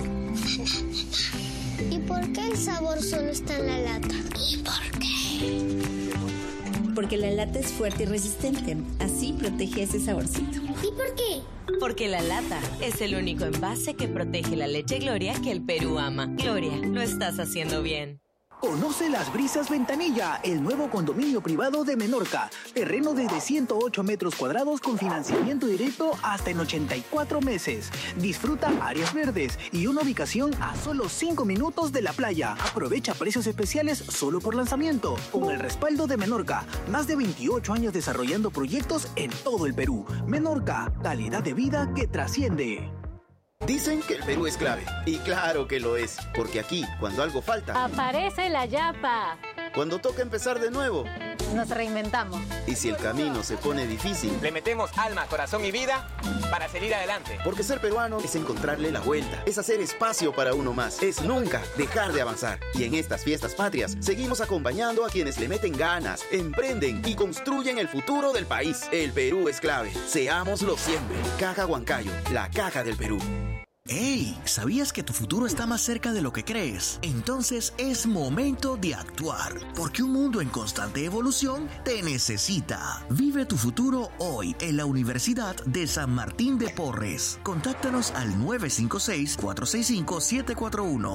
¿Y por qué el sabor solo está en la lata? ¿Y por qué? Porque la lata es fuerte y resistente. Así protege ese saborcito. ¿Y por qué? Porque la lata es el único envase que protege la leche Gloria que el Perú ama. Gloria, lo estás haciendo bien. Conoce Las Brisas Ventanilla, el nuevo condominio privado de Menorca. Terreno desde ciento ocho metros cuadrados con financiamiento directo hasta en ochenta y cuatro meses. Disfruta áreas verdes y una ubicación a solo cinco minutos de la playa. Aprovecha precios especiales solo por lanzamiento. Con el respaldo de Menorca, más de veintiocho años desarrollando proyectos en todo el Perú. Menorca, calidad de vida que trasciende. Dicen que el Perú es clave, y claro que lo es, porque aquí, cuando algo falta, aparece la yapa. Cuando toca empezar de nuevo, nos reinventamos. Y si el camino se pone difícil, le metemos alma, corazón y vida para salir adelante. Porque ser peruano es encontrarle la vuelta, es hacer espacio para uno más, es nunca dejar de avanzar. Y en estas fiestas patrias, seguimos acompañando a quienes le meten ganas, emprenden y construyen el futuro del país. El Perú es clave, seámoslo siempre. Caja Huancayo, la caja del Perú. ¡Hey! ¿Sabías que tu futuro está más cerca de lo que crees? Entonces es momento de actuar, porque un mundo en constante evolución te necesita. Vive tu futuro hoy en la Universidad de San Martín de Porres. Contáctanos al nueve cinco seis, cuatro seis cinco, siete cuatro uno.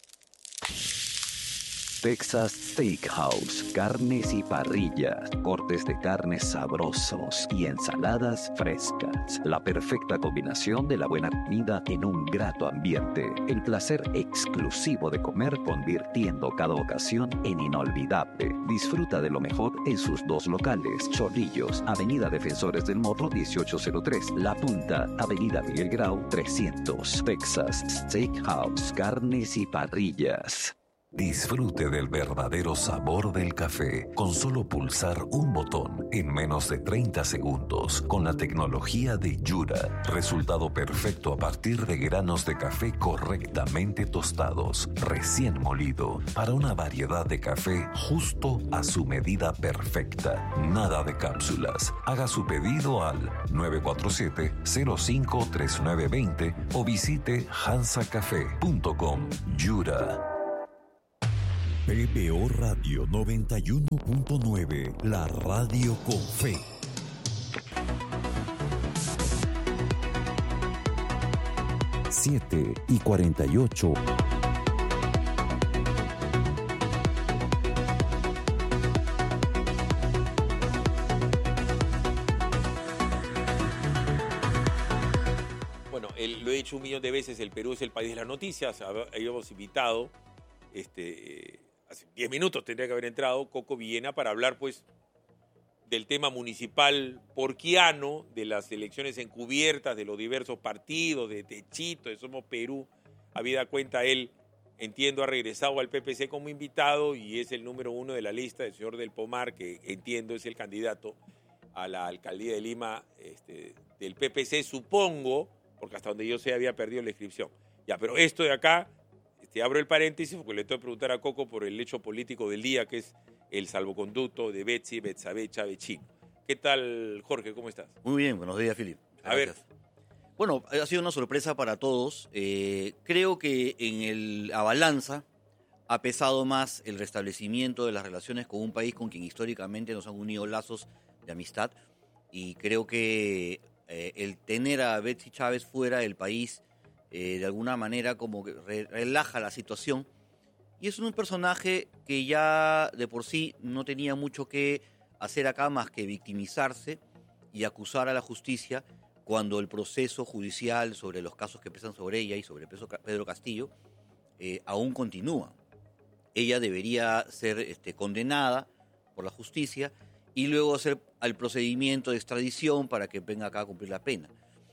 Texas Steakhouse, carnes y parrillas, cortes de carnes sabrosos y ensaladas frescas. La perfecta combinación de la buena comida en un grato ambiente. El placer exclusivo de comer convirtiendo cada ocasión en inolvidable. Disfruta de lo mejor en sus dos locales. Chorrillos, Avenida Defensores del Morro dieciocho cero tres. La Punta, Avenida Miguel Grau trescientos. Texas Steakhouse, carnes y parrillas. Disfrute del verdadero sabor del café con solo pulsar un botón en menos de treinta segundos con la tecnología de Yura. Resultado perfecto a partir de granos de café correctamente tostados, recién molido, para una variedad de café justo a su medida perfecta. Nada de cápsulas. Haga su pedido al nueve cuatro siete, cero cinco tres nueve dos cero o visite hansa café punto com. Yura. P B O Radio noventa y uno punto nueve, la radio con fe. siete y cuarenta y ocho. Bueno, el, lo he dicho un millón de veces, el Perú es el país de las noticias. Habíamos invitado, este, hace diez minutos tendría que haber entrado, Coco Villena para hablar pues del tema municipal porquiano, de las elecciones encubiertas, de los diversos partidos, de Techito, de Somos Perú. Habida cuenta él, entiendo, ha regresado al P P C como invitado y es el número uno de la lista del señor Del Pomar, que entiendo es el candidato a la alcaldía de Lima este, del P P C, supongo, porque hasta donde yo sé había perdido la inscripción. Ya, pero esto de acá, este, abro el paréntesis porque le tengo que preguntar a Coco por el hecho político del día, que es el salvoconducto de Betsy Betsabe Chavechín. ¿Qué tal, Jorge? ¿Cómo estás? Muy bien, buenos días, Filipe. A ver. Bueno, ha sido una sorpresa para todos. Eh, creo que en el, la balanza ha pesado más el restablecimiento de las relaciones con un país con quien históricamente nos han unido lazos de amistad. Y creo que eh, el tener a Betsy Chávez fuera del país, eh, de alguna manera como que re, relaja la situación. Y es un personaje que ya de por sí no tenía mucho que hacer acá más que victimizarse y acusar a la justicia cuando el proceso judicial sobre los casos que pesan sobre ella y sobre Pedro Castillo eh, aún continúa. Ella debería ser este, condenada por la justicia y luego hacer el procedimiento de extradición para que venga acá a cumplir la pena.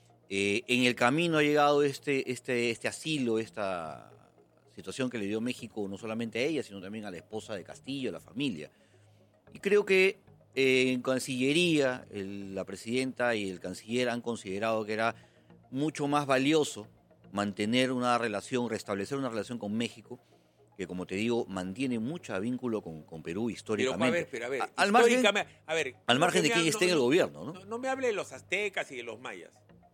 Eh, en el camino ha llegado este, este, este asilo, esta situación que le dio México no solamente a ella, sino también a la esposa de Castillo, a la familia. Y creo que eh, en Cancillería, el, la presidenta y el canciller han considerado que era mucho más valioso mantener una relación, restablecer una relación con México, que como te digo, mantiene mucho vínculo con, con Perú históricamente. Pero a ver, pero a ver, al margen, a ver, al margen de quién no, esté no, en el gobierno, ¿no? No, no me hable de los aztecas y de los mayas.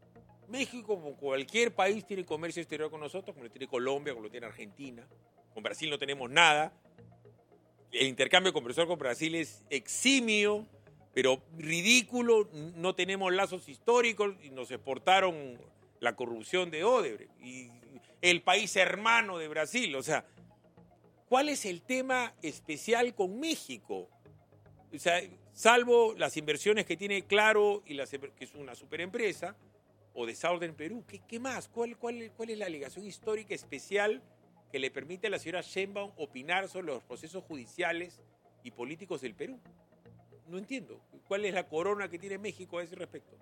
México, como cualquier país, tiene comercio exterior con nosotros, como lo tiene Colombia, como lo tiene Argentina. Con Brasil no tenemos nada. El intercambio comercial con Brasil es eximio, pero ridículo. No tenemos lazos históricos y nos exportaron la corrupción de Odebrecht. Y el país hermano de Brasil. O sea, ¿cuál es el tema especial con México? O sea, salvo las inversiones que tiene Claro, y las, que es una superempresa, o de Southern Perú, ¿qué, qué más? ¿Cuál, cuál, ¿Cuál es la alegación histórica especial que le permite a la señora Sheinbaum opinar sobre los procesos judiciales y políticos del Perú? No entiendo. ¿Cuál es la corona que tiene México a ese respecto?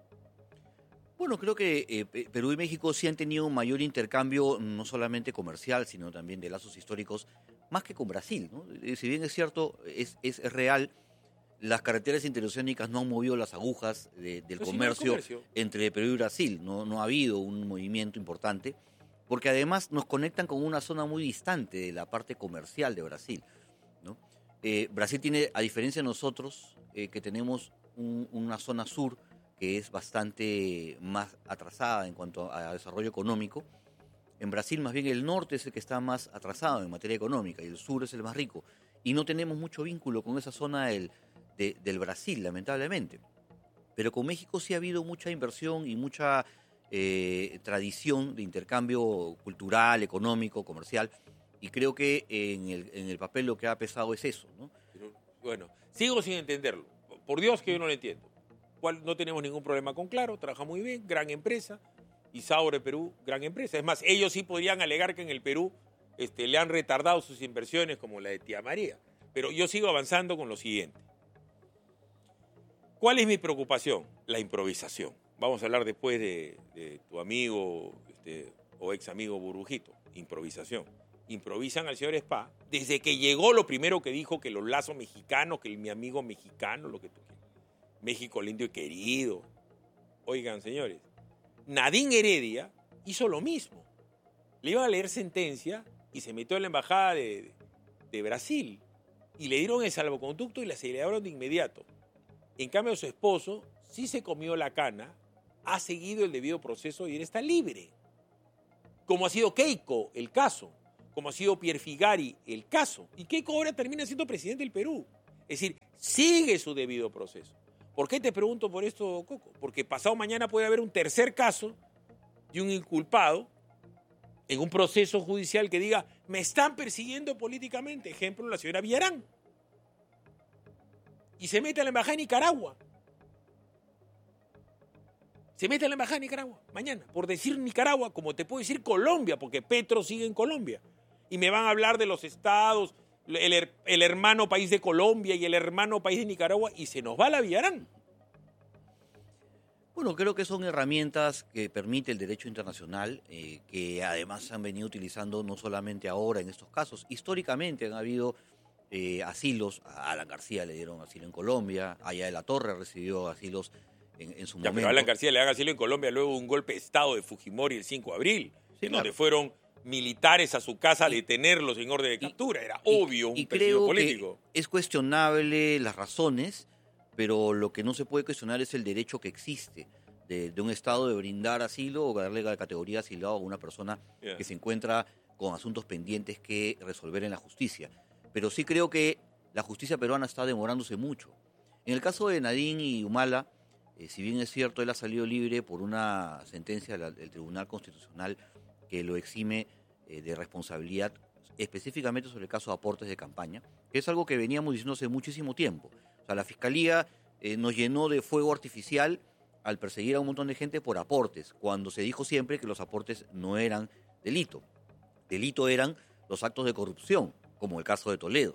Bueno, creo que eh, Perú y México sí han tenido un mayor intercambio, no solamente comercial, sino también de lazos históricos, más que con Brasil, ¿no? Si bien es cierto, es, es, es real, las carreteras interoceánicas no han movido las agujas de, del comercio, comercio entre Perú y Brasil. No, no ha habido un movimiento importante, porque además nos conectan con una zona muy distante de la parte comercial de Brasil, ¿no? Eh, Brasil tiene, a diferencia de nosotros, eh, que tenemos un, una zona sur que es bastante más atrasada en cuanto a desarrollo económico. En Brasil, más bien, el norte es el que está más atrasado en materia económica y el sur es el más rico. Y no tenemos mucho vínculo con esa zona del De, del Brasil, lamentablemente. Pero con México sí ha habido mucha inversión y mucha eh, tradición de intercambio cultural, económico, comercial, y creo que en el, en el papel lo que ha pesado es eso, ¿no? Pero, bueno, sigo sin entenderlo. Por Dios que yo no lo entiendo. ¿Cuál, no tenemos ningún problema con Claro, trabaja muy bien, gran empresa, y Saure Perú, gran empresa. Es más, ellos sí podrían alegar que en el Perú este, le han retardado sus inversiones, como la de Tía María. Pero yo sigo avanzando con lo siguiente. ¿Cuál es mi preocupación? La improvisación. Vamos a hablar después de, de tu amigo este, o ex amigo Burbujito. Improvisación. improvisan al señor Spa. Desde que llegó, lo primero que dijo que los lazos mexicanos, que el, mi amigo mexicano, lo que tú quieras. México lindo y querido. Oigan, señores, Nadine Heredia hizo lo mismo. Le iban a leer sentencia y se metió en la embajada de, de, de Brasil y le dieron el salvoconducto y la celebraron de inmediato. En cambio, su esposo sí se comió la cana, ha seguido el debido proceso y él está libre. Como ha sido Keiko, el caso. Como ha sido Pierre Figari, el caso. Y Keiko ahora termina siendo presidente del Perú. Es decir, sigue su debido proceso. ¿Por qué te pregunto por esto, Coco? Porque pasado mañana puede haber un tercer caso de un inculpado en un proceso judicial que diga, me están persiguiendo políticamente. Ejemplo, la señora Villarán. Y se mete a la embajada de Nicaragua. Se mete a la embajada de Nicaragua mañana. Por decir Nicaragua, como te puedo decir Colombia, porque Petro sigue en Colombia. Y me van a hablar de los estados, el, her, el hermano país de Colombia y el hermano país de Nicaragua, y se nos va la Villarán. Bueno, creo que son herramientas que permite el derecho internacional, eh, que además se han venido utilizando no solamente ahora en estos casos. Históricamente han habido eh, asilos. A Alan García le dieron asilo en Colombia, Aya de la Torre recibió asilos en, en su ya, momento. Pero a Alan García le dan asilo en Colombia luego de un golpe de Estado de Fujimori el cinco de abril, sí, en claro. donde fueron militares a su casa a detenerlos en orden de captura. Era y, obvio un y perseguido creo político. Que es cuestionable las razones, pero lo que no se puede cuestionar es el derecho que existe de, de un Estado de brindar asilo o darle la categoría de asilado a una persona yeah. que se encuentra con asuntos pendientes que resolver en la justicia. Pero sí creo que la justicia peruana está demorándose mucho. En el caso de Nadine y Humala, eh, si bien es cierto, él ha salido libre por una sentencia del, del Tribunal Constitucional que lo exime eh, de responsabilidad, específicamente sobre el caso de aportes de campaña, que es algo que veníamos diciendo hace muchísimo tiempo. O sea, la Fiscalía eh, nos llenó de fuego artificial al perseguir a un montón de gente por aportes, cuando se dijo siempre que los aportes no eran delito. Delito eran los actos de corrupción, como el caso de Toledo.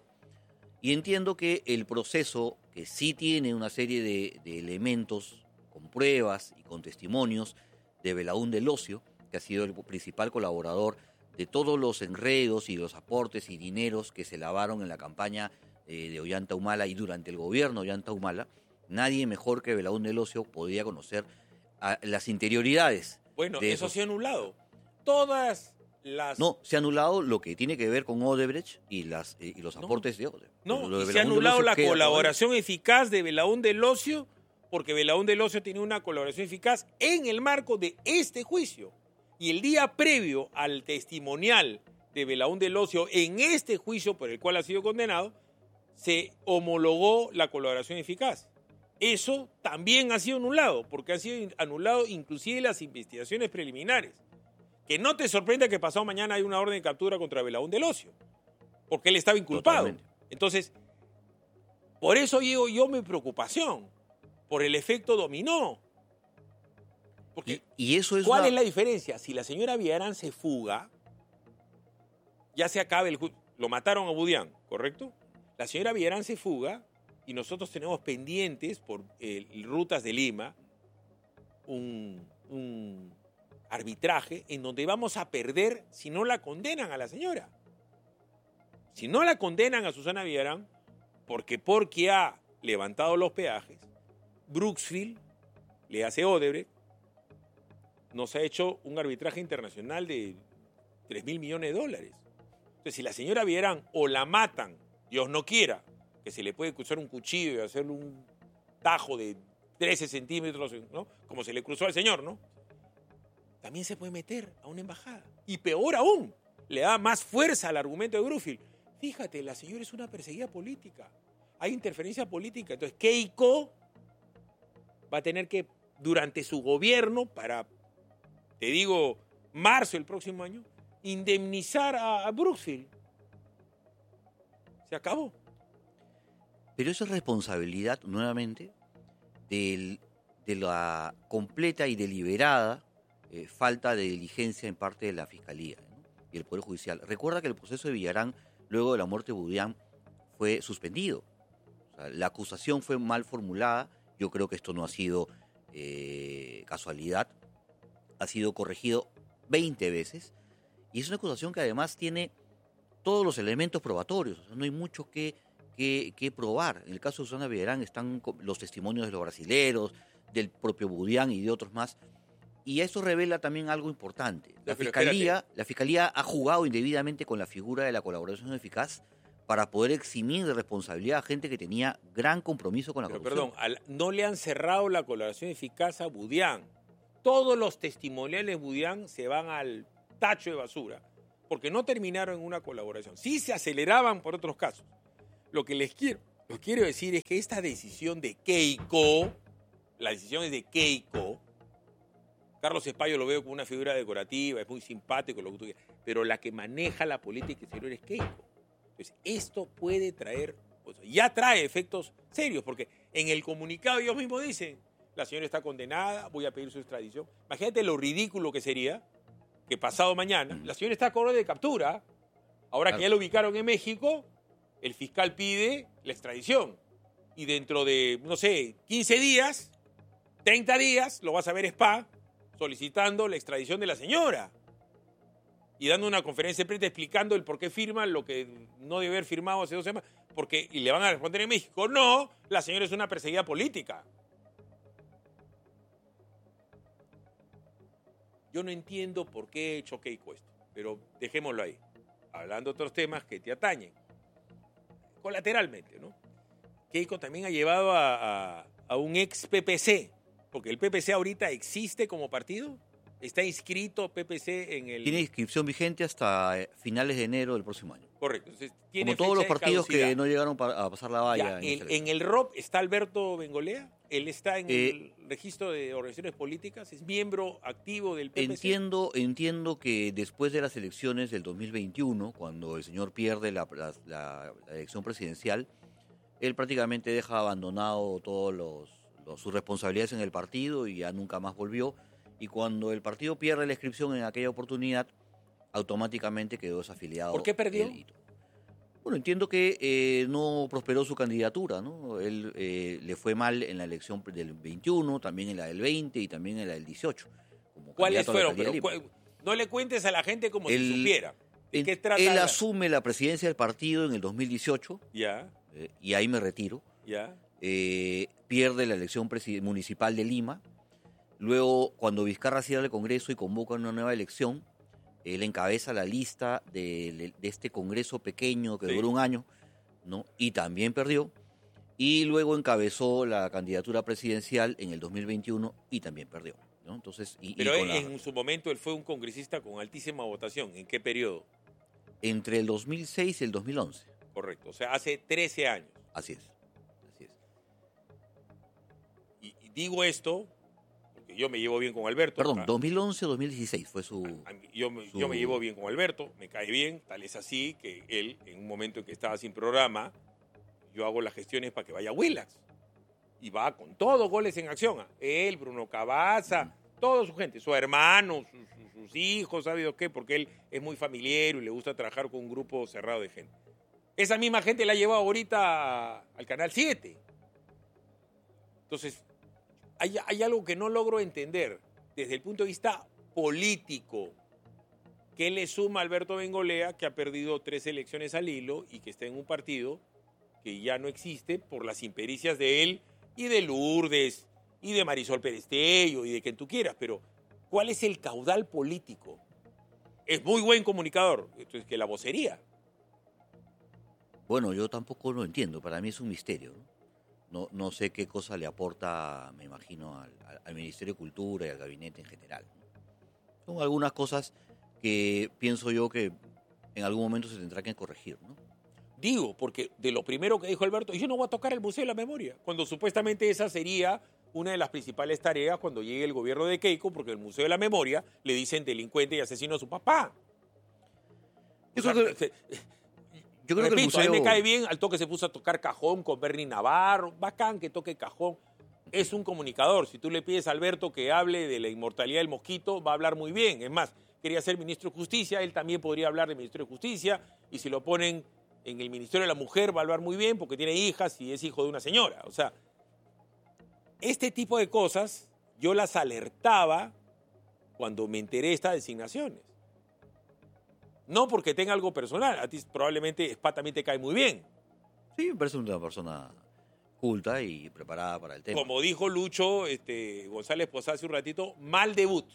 Y entiendo que el proceso, que sí tiene una serie de, de elementos con pruebas y con testimonios de Belaúnde Locio, que ha sido el principal colaborador de todos los enredos y los aportes y dineros que se lavaron en la campaña eh, de Ollanta Humala y durante el gobierno de Ollanta Humala, nadie mejor que Belaúnde Locio podía conocer a las interioridades. Bueno, de eso esos. se ha anulado. Todas las... No, se ha anulado lo que tiene que ver con Odebrecht y, las, y los no. aportes de Odebrecht. No, lo de y se ha anulado la queda colaboración todavía. eficaz de Belaúnde Locio, porque Belaúnde Locio tiene una colaboración eficaz en el marco de este juicio. Y el día previo al testimonial de Belaúnde Locio en este juicio por el cual ha sido condenado, se homologó la colaboración eficaz. Eso también ha sido anulado, porque han sido anulado inclusive las investigaciones preliminares. Que no te sorprenda que pasado mañana hay una orden de captura contra Belaúnde Locio, porque él estaba inculpado. Totalmente. Entonces, por eso llego yo mi preocupación, por el efecto dominó. Porque, y, y eso es ¿cuál una... es la diferencia? Si la señora Villarán se fuga, ya se acaba el juicio. Lo mataron a Budián, ¿correcto? La señora Villarán se fuga y nosotros tenemos pendientes por eh, rutas de Lima un, un arbitraje en donde vamos a perder si no la condenan a la señora. Si no la condenan a Susana Villarán, porque porque ha levantado los peajes, Brooksfield le hace Odebrecht, nos ha hecho un arbitraje internacional de tres mil millones de dólares. Entonces, si la señora Villarán o la matan, Dios no quiera, que se le puede cruzar un cuchillo y hacerle un tajo de trece centímetros, ¿no? Como se le cruzó al señor, ¿no? También se puede meter a una embajada. Y peor aún, le da más fuerza al argumento de Brooksfield. Fíjate, la señora es una perseguida política. Hay interferencia política. Entonces, Keiko va a tener que, durante su gobierno, para, te digo, marzo del próximo año, indemnizar a, a Brooksfield. Se acabó. Pero eso es responsabilidad, nuevamente, del, de la completa y deliberada eh, falta de diligencia en parte de la Fiscalía, ¿no? Y el Poder Judicial. Recuerda que el proceso de Villarán, luego de la muerte de Budián, fue suspendido. O sea, la acusación fue mal formulada. Yo creo que esto no ha sido eh, casualidad. Ha sido corregido veinte veces. Y es una acusación que además tiene todos los elementos probatorios. O sea, no hay mucho que, que, que probar. En el caso de Susana Villarán están los testimonios de los brasileros, del propio Budián y de otros más. Y eso revela también algo importante. La, No, pero fiscalía, espérate. la Fiscalía ha jugado indebidamente con la figura de la colaboración eficaz para poder eximir de responsabilidad a gente que tenía gran compromiso con la Pero corrupción. perdón, al- no le han cerrado la colaboración eficaz a Budián. Todos los testimoniales de Budián se van al tacho de basura, porque no terminaron en una colaboración. Sí se aceleraban por otros casos. Lo que les quiero, lo que quiero decir es que esta decisión de Keiko, la decisión es de Keiko, Carlos Espaillo lo veo como una figura decorativa, es muy simpático, lo que tú quieras, pero la que maneja la política exterior es Keiko. Entonces, esto puede traer, pues, ya trae efectos serios, porque en el comunicado ellos mismos dicen, la señora está condenada, voy a pedir su extradición. Imagínate lo ridículo que sería que pasado mañana, la señora está a orden de captura, ahora Claro. que ya lo ubicaron en México, el fiscal pide la extradición. Y dentro de, no sé, quince días, treinta días, lo vas a ver Spa solicitando la extradición de la señora. Y dando una conferencia de prensa explicando el por qué firma lo que no debe haber firmado hace dos semanas. Porque, y le van a responder en México, no, la señora es una perseguida política. Yo no entiendo por qué he hecho Keiko esto, pero dejémoslo ahí. Hablando de otros temas que te atañen. Colateralmente, ¿no? Keiko también ha llevado a, a, a un ex P P C, porque el P P C ahorita existe como partido. Está inscrito P P C en el... Tiene inscripción vigente hasta eh, finales de enero del próximo año. Correcto. Entonces, tiene Como todos los fecha de partidos que caducidad. no llegaron pa- a pasar la valla. Ya, en el- esta elección. en el R O P está Alberto Bengolea. Él está en Eh, el registro de organizaciones políticas. Es miembro activo del P P C. Entiendo, entiendo que después de las elecciones del dos mil veintiuno, cuando el señor pierde la, la- la- la elección presidencial, él prácticamente deja abandonado todas los, los- sus responsabilidades en el partido y ya nunca más volvió. Y cuando el partido pierde la inscripción en aquella oportunidad, automáticamente quedó desafiliado. ¿Por qué perdió? él y todo. Bueno, entiendo que eh, no prosperó su candidatura, ¿no? Él eh, le fue mal en la elección del veintiuno, también en la del veinte y también en la del dieciocho. como ¿Cuáles candidato a la fueron? alcaldía Pero, de Lima. cu- no le cuentes a la gente como si Él- supiera. ¿De Él, qué trata? él la- asume la presidencia del partido en el dos mil dieciocho Ya, eh, y ahí me retiro. ya. Eh, pierde la elección presi- municipal de Lima. Luego, cuando Vizcarra cierra el Congreso y convoca una nueva elección, él encabeza la lista de, de este Congreso pequeño que Sí. duró un año, ¿no? Y también perdió. Y luego encabezó la candidatura presidencial en el dos mil veintiuno y también perdió, ¿no? Entonces, y, y Pero con la- en su momento él fue un congresista con altísima votación. ¿En qué periodo? entre el dos mil seis y el dos mil once. Correcto. O sea, hace trece años. Así es. Así es. Y, y digo esto porque yo me llevo bien con Alberto. Perdón, Ah, dos mil once o dos mil dieciséis fue su... a mí- yo, me, su- yo me llevo bien con Alberto, me cae bien, tal es así que él, en un momento en que estaba sin programa, yo hago las gestiones para que vaya a Willax. Y va con todos goles en acción. ah. Él, Bruno Cabaza, toda su gente, su hermano, sus, sus- sus hijos, ¿sabe qué? Porque él es muy familiar y le gusta trabajar con un grupo cerrado de gente. Esa misma gente la ha llevado ahorita al Canal siete. Entonces, hay, hay algo que no logro entender desde el punto de vista político. ¿Qué le suma a Alberto Bengolea, que ha perdido tres elecciones al hilo y que está en un partido que ya no existe por las impericias de él y de Lourdes y de Marisol Perestello y de quien tú quieras? Pero, ¿cuál es el caudal político? Es muy buen comunicador, entonces que la vocería. Bueno, yo tampoco lo entiendo, para mí es un misterio, ¿no? No, no sé qué cosa le aporta, me imagino, al, al- al Ministerio de Cultura y al gabinete en general, ¿no? Son algunas cosas que pienso yo que en algún momento se tendrá que corregir, ¿no? Digo, porque de lo primero que dijo Alberto, yo no voy a tocar el Museo de la Memoria, cuando supuestamente esa sería una de las principales tareas cuando llegue el gobierno de Keiko, porque el Museo de la Memoria le dicen delincuente y asesino a su papá. Yo O sea, creo que- se- Yo creo que el repito, a mí museo... me cae bien, al toque se puso a tocar cajón con Bernie Navarro, bacán que toque cajón. Es un comunicador, si tú le pides a Alberto que hable de la inmortalidad del mosquito, va a hablar muy bien. Es más, quería ser ministro de Justicia, él también podría hablar de ministro de Justicia, y si lo ponen en el Ministerio de la Mujer va a hablar muy bien porque tiene hijas y es hijo de una señora. O sea, este tipo de cosas yo las alertaba cuando me enteré de estas designaciones. No porque tenga algo personal, a ti probablemente Spa también te cae muy bien. Sí, me parece una persona culta y preparada para el tema. Como dijo Lucho este, González Posada hace un ratito, mal debut.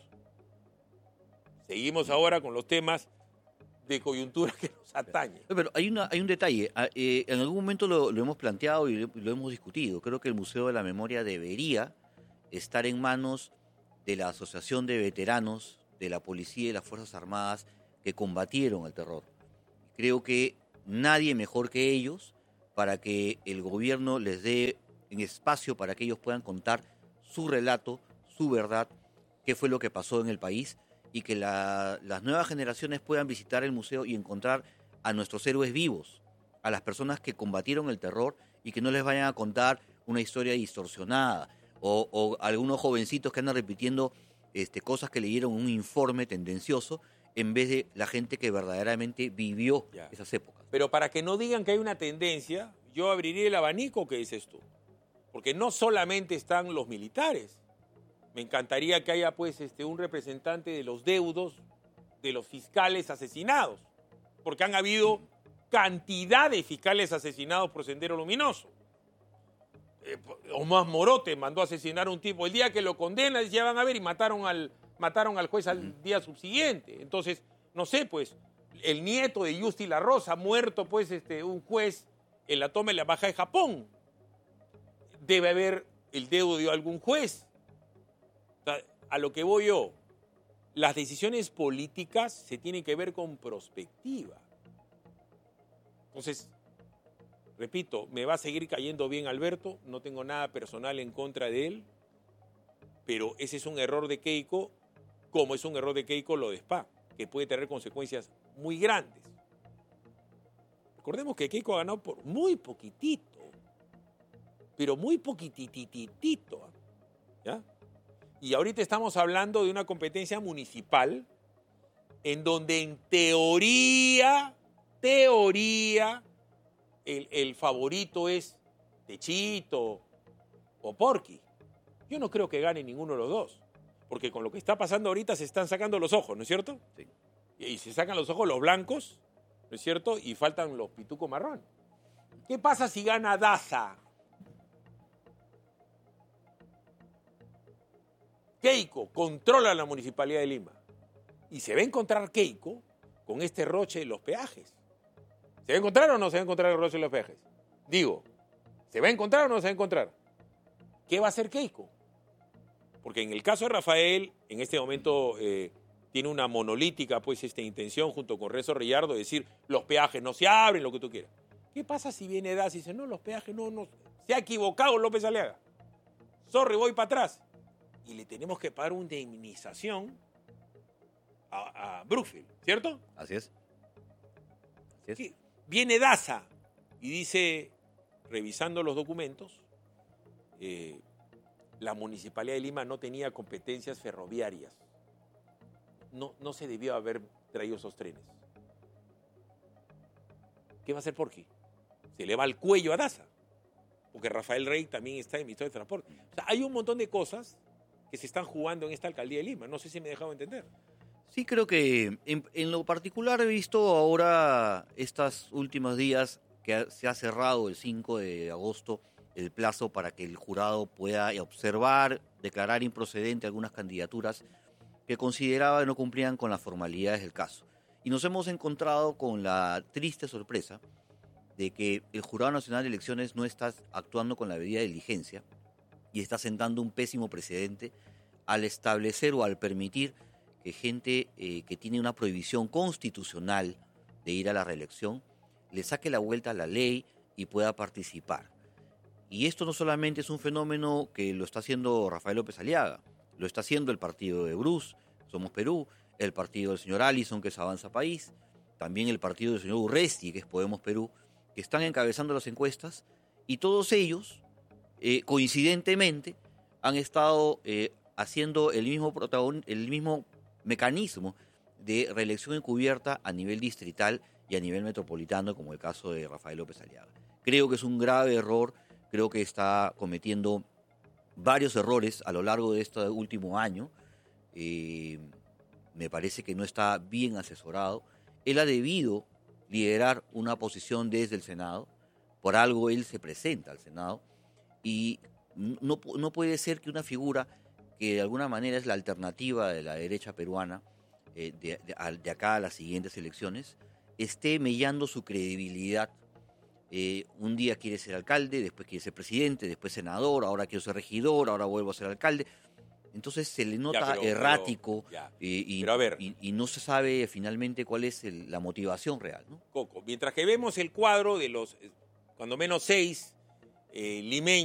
Seguimos ahora con los temas de coyuntura que nos atañen. Pero hay, una, hay un detalle. Eh, en algún momento lo, lo hemos planteado y lo, lo hemos discutido. Creo que el Museo de la Memoria debería estar en manos de la Asociación de Veteranos de la Policía y las Fuerzas Armadas que combatieron el terror. Creo que nadie mejor que ellos para que el gobierno les dé un espacio para que ellos puedan contar su relato, su verdad, qué fue lo que pasó en el país y que la, las nuevas generaciones puedan visitar el museo y encontrar a nuestros héroes vivos, a las personas que combatieron el terror y que no les vayan a contar una historia distorsionada o, o algunos jovencitos que andan repitiendo este, cosas que leyeron en un informe tendencioso en vez de la gente que verdaderamente vivió ya. esas épocas. Pero para que no digan que hay una tendencia, yo abriría el abanico que dices tú. Porque no solamente están los militares. Me encantaría que haya pues este, un representante de los deudos, de los fiscales asesinados. Porque han habido cantidad de fiscales asesinados por Sendero Luminoso. Eh, Omar Morote mandó a asesinar a un tipo. El día que lo condena, ya van a ver, y mataron al, mataron al juez al día subsiguiente. Entonces, no sé, pues, el nieto de Justi La Rosa, muerto, pues, este, un juez en la toma de la embajada de Japón. Debe haber el dedo de algún juez. O sea, a lo que voy yo, las decisiones políticas se tienen que ver con prospectiva. Entonces, repito, me va a seguir cayendo bien Alberto, no tengo nada personal en contra de él, pero ese es un error de Keiko, como es un error de Keiko lo de Spa, que puede tener consecuencias muy grandes. Recordemos que Keiko ha ganado por muy poquitito, pero muy poquitititito, ¿ya? Y ahorita estamos hablando de una competencia municipal en donde en teoría, teoría, el, el favorito es Techito o Porky. Yo no creo que gane ninguno de los dos, porque con lo que está pasando ahorita se están sacando los ojos, ¿no es cierto? Sí. Y se sacan los ojos los blancos, ¿no es cierto? Y faltan los pitucos marrón. ¿Qué pasa si gana Daza? Keiko controla la Municipalidad de Lima y se va a encontrar Keiko con este roche de los peajes. ¿Se va a encontrar o no se va a encontrar el roche de los peajes? Digo, ¿se va a encontrar o no se va a encontrar? ¿Qué va a hacer Keiko? Porque en el caso de Rafael, en este momento eh, tiene una monolítica pues, esta intención junto con Renzo Reyardo de decir los peajes no se abren, lo que tú quieras. ¿Qué pasa si viene Das y dice, no, los peajes no, no, se ha equivocado López Aliaga? Sorry, voy para atrás. Y le tenemos que pagar una indemnización a, a Brookfield, ¿cierto? Así es. Así es. Viene Daza y dice, revisando los documentos, eh, la Municipalidad de Lima no tenía competencias ferroviarias. No, no se debió haber traído esos trenes. ¿Qué va a hacer Porky? Se le va al cuello a Daza. Porque Rafael Rey también está en el Ministerio de Transporte. O sea, hay un montón de cosas que se están jugando en esta alcaldía de Lima. No sé si me he dejado entender. Sí, creo que en, en lo particular he visto ahora estos últimos días que se ha cerrado el cinco de agosto el plazo para que el jurado pueda observar, declarar improcedente algunas candidaturas que consideraba no cumplían con las formalidades del caso. Y nos hemos encontrado con la triste sorpresa de que el Jurado Nacional de Elecciones no está actuando con la debida diligencia y está sentando un pésimo precedente al establecer o al permitir que gente eh, que tiene una prohibición constitucional de ir a la reelección le saque la vuelta a la ley y pueda participar. Y esto no solamente es un fenómeno que lo está haciendo Rafael López Aliaga, lo está haciendo el partido de Bruce, Somos Perú, el partido del señor Allison, que es Avanza País, también el partido del señor Urresti, que es Podemos Perú, que están encabezando las encuestas, y todos ellos, eh, coincidentemente, han estado eh, haciendo el mismo, protagon- el mismo mecanismo de reelección encubierta a nivel distrital y a nivel metropolitano, como el caso de Rafael López Aliaga. Creo que es un grave error, creo que está cometiendo varios errores a lo largo de este último año. Eh, me parece que no está bien asesorado. Él ha debido liderar una posición desde el Senado, por algo él se presenta al Senado, y no, no puede ser que una figura que de alguna manera es la alternativa de la derecha peruana, eh, de, de, de acá a las siguientes elecciones, esté mellando su credibilidad. Eh, un día quiere ser alcalde, después quiere ser presidente, después senador, ahora quiero ser regidor, ahora vuelvo a ser alcalde. Entonces se le nota Ya, pero- errático pero- ya. eh, y, Pero a ver. y- y no se sabe finalmente cuál es el- la motivación real, ¿no? Coco, mientras que vemos el cuadro de los, eh, cuando menos seis eh, limeños,